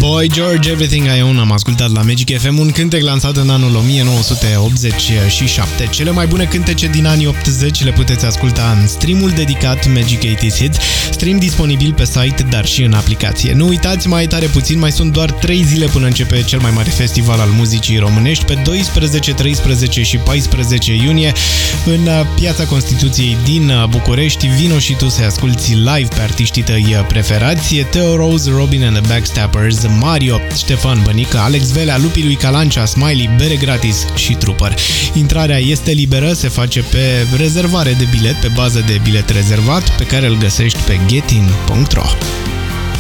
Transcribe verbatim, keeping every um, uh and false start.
Boy George, Everything I Own, am ascultat la Magic F M, un cântec lansat în anul o mie nouă sute optzeci și șapte. Cele mai bune cântece din anii optzeci le puteți asculta în streamul dedicat Magic optzeci Hits, stream disponibil pe site, dar și în aplicație. Nu uitați, mai tare puțin, mai sunt doar trei zile până începe cel mai mare festival al muzicii românești, pe doisprezece, treisprezece și paisprezece iunie, în Piața Constituției din București. Vino și tu să asculti live pe artiștii tăi preferați: Theo Rose, Robin and the Backstabbers, Mario, Ștefan Bănică, Alex Velea, Lupi lui Calancea, Smiley, bere gratis și Trooper. Intrarea este liberă, se face pe rezervare de bilet, pe bază de bilet rezervat, pe care îl găsești pe getin punct ro.